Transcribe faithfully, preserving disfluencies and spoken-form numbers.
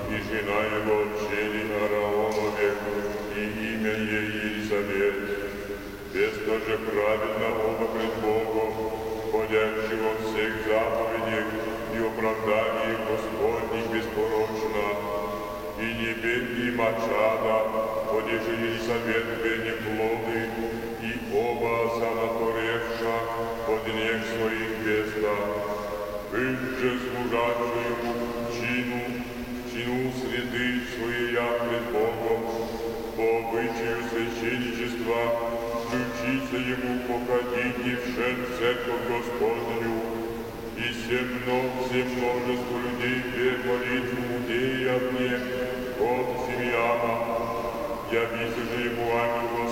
и жена его чели Ааронове, и имя ей Елизавет. Веста же праведна оба пред Богом, ходящий во всех заповедях и оправданиях Господних беспорочно. И не бедни мачада, ходящий Елизавет бедни плоды, и оба санаторевша под нех своих веста. Быть же служащему чину, чину среды своей пред Богом, по обычаю священничества, включиться ему походить и всем церковь Господню, и семно, все множество людей вверх молитву Иудея мне, от Симеяна, явися же ему ангел